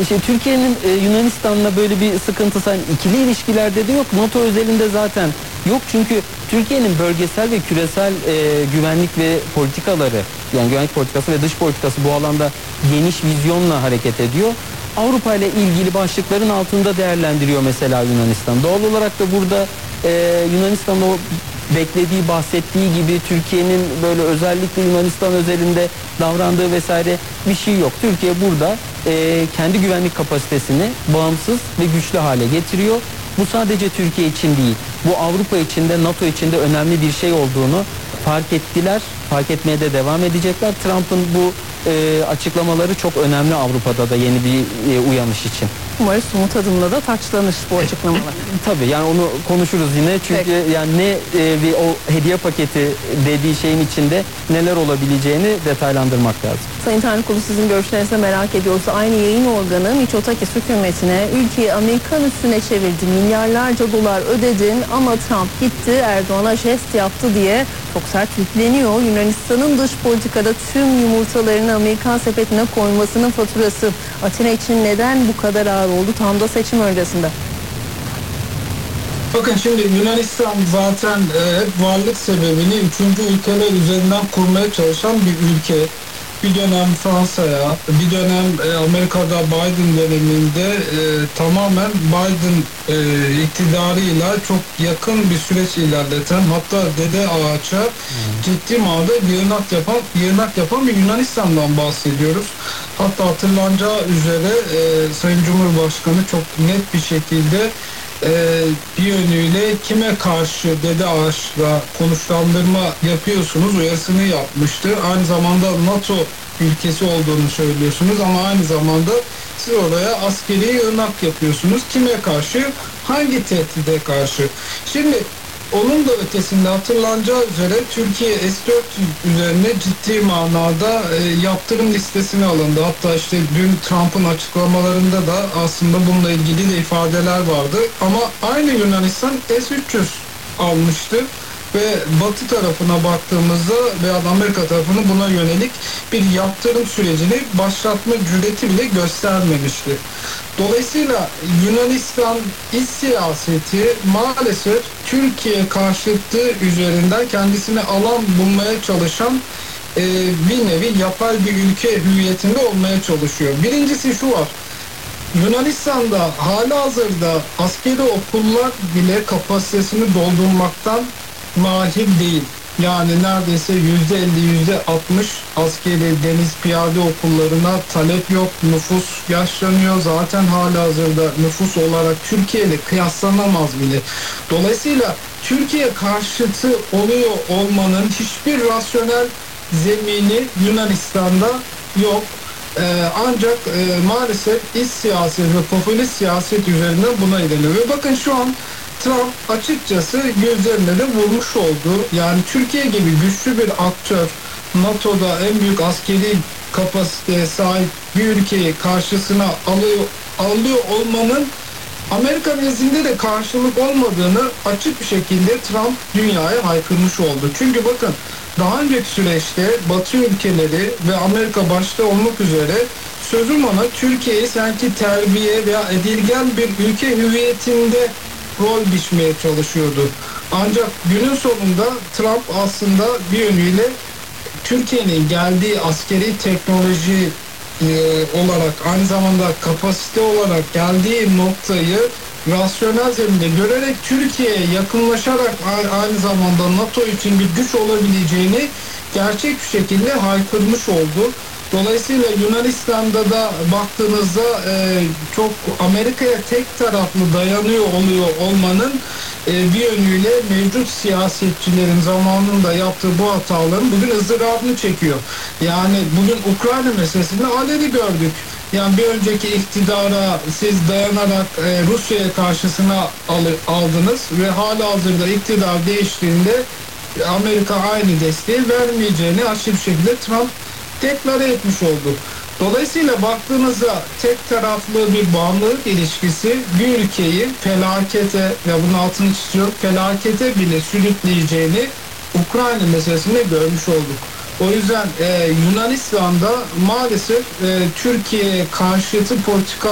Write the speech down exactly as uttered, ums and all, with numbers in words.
işte Türkiye'nin e, Yunanistan'la böyle bir sıkıntısı hani ikili ilişkilerde de yok. NATO özelinde zaten yok. Çünkü Türkiye'nin bölgesel ve küresel e, güvenlik ve politikaları, yani güvenlik politikası ve dış politikası bu alanda geniş vizyonla hareket ediyor. Avrupa ile ilgili başlıkların altında değerlendiriyor mesela Yunanistan. Doğal olarak da burada e, Yunanistan'ın o beklediği, bahsettiği gibi Türkiye'nin böyle özellikle Yunanistan özelinde davrandığı vesaire bir şey yok. Türkiye burada e, kendi güvenlik kapasitesini bağımsız ve güçlü hale getiriyor. Bu sadece Türkiye için değil, bu Avrupa için de NATO için de önemli bir şey olduğunu fark ettiler, fark etmeye de devam edecekler. Trump'ın bu e, açıklamaları çok önemli Avrupa'da da yeni bir e, uyanış için. Umarız somut adımla da taçlanır bu açıklamalar. Tabii yani onu konuşuruz yine çünkü Peki. yani ne e, bir o hediye paketi dediği şeyin içinde neler olabileceğini detaylandırmak lazım. Sayın Tanrıkulu, sizin görüşlerinizi merak ediyorsa aynı yayın organı Mitsotakis hükümetine ülkeyi Amerikan üstüne çevirdi, milyarlarca dolar ödedin ama Trump gitti Erdoğan'a jest yaptı diye çok sert yükleniyor. Yunanistan'ın dış politikada tüm yumurtalarını Amerikan sepetine koymasının faturası Atina için neden bu kadar ağır oldu tam da seçim öncesinde? Bakın şimdi Yunanistan zaten e, hep varlık sebebini üçüncü ülkeler üzerinden kurmaya çalışan bir ülke. Bir dönem Fransa'ya, bir dönem e, Amerika'da Biden döneminde e, tamamen Biden e, iktidarıyla çok yakın bir süreç ilerleten, hatta Dede Ağaç'a hmm. ciddi manada yığınak yapan, yığınak yapan bir Yunanistan'dan bahsediyoruz. Hatta hatırlanacağı üzere e, Sayın Cumhurbaşkanı çok net bir şekilde Ee, bir yönüyle kime karşı Dede Ağaç'la konuşlandırma yapıyorsunuz uyarısını yapmıştı. Aynı zamanda NATO ülkesi olduğunu söylüyorsunuz ama aynı zamanda siz oraya askeri yığınak yapıyorsunuz. Kime karşı? Hangi tehdide karşı? Şimdi onun da ötesinde hatırlanacağı üzere Türkiye S dört yüz üzerine ciddi manada e, yaptırım listesine alındı. Hatta işte dün Trump'ın açıklamalarında da aslında bununla ilgili de ifadeler vardı. Ama aynı Yunanistan S üç yüz almıştı ve Batı tarafına baktığımızda veya Amerika tarafını buna yönelik bir yaptırım sürecini başlatma cüreti bile göstermemişti. Dolayısıyla Yunanistan iç siyaseti maalesef Türkiye karşıtı üzerinden kendisine alan bulmaya çalışan e, bir nevi yapay bir ülke hüviyetinde olmaya çalışıyor. Birincisi şu var. Yunanistan'da halihazırda askeri okullar bile kapasitesini doldurmaktan mahir değil. Yani neredeyse yüzde elli yüzde altmış askeri deniz piyade okullarına talep yok. Nüfus yaşlanıyor. Zaten halihazırda nüfus olarak Türkiye ile kıyaslanamaz bile. Dolayısıyla Türkiye karşıtı oluyor olmanın hiçbir rasyonel zemini Yunanistan'da yok. Ee, ancak e, maalesef iç siyaset ve popülist siyaset üzerinden buna ilerliyor. Ve bakın şu an Trump açıkçası gözlerine de vurmuş oldu. Yani Türkiye gibi güçlü bir aktör, NATO'da en büyük askeri kapasiteye sahip bir ülkeyi karşısına alıyor, alıyor olmanın Amerika nezdinde de karşılık olmadığını açık bir şekilde Trump dünyaya haykırmış oldu. Çünkü bakın daha önceki süreçte Batı ülkeleri ve Amerika başta olmak üzere sözüm ona Türkiye'yi sanki terbiye veya edilgen bir ülke hüviyetinde rol biçmeye çalışıyordu. Ancak günün sonunda Trump aslında bir yönüyle Türkiye'nin geldiği askeri teknoloji e, olarak aynı zamanda kapasite olarak geldiği noktayı rasyonel zeminde görerek Türkiye'ye yakınlaşarak aynı zamanda NATO için bir güç olabileceğini gerçek bir şekilde haykırmış oldu. Dolayısıyla Yunanistan'da da baktığınızda e, çok Amerika'ya tek taraflı dayanıyor oluyor olmanın e, bir yönüyle mevcut siyasetçilerin zamanında yaptığı bu hataların bugün ızdırabını çekiyor. Yani bugün Ukrayna meselesinde aleni gördük. Yani bir önceki iktidara siz dayanarak e, Rusya'ya karşısına al, aldınız ve halihazırda iktidar değiştiğinde Amerika aynı desteği vermeyeceğini açık bir şekilde Trump deklare etmiş oldu. Dolayısıyla baktığınızda tek taraflı bir bağımlılık ilişkisi bir ülkeyi felakete ve bunun altını çiziyorum felakete bile sürükleyeceğini Ukrayna meselesinde görmüş olduk. O yüzden e, Yunanistan'da maalesef e, Türkiye karşıtı politika